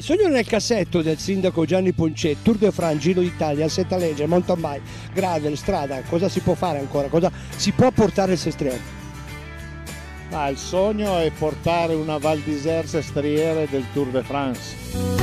sogno nel cassetto del sindaco Gianni Poncet, Tour de France, Giro d'Italia, Setta Legge, mountain bike, gravel, strada, cosa si può fare ancora? Cosa si può portare il Sestriere? Il sogno è portare una Val d'Isère Sestriere del Tour de France.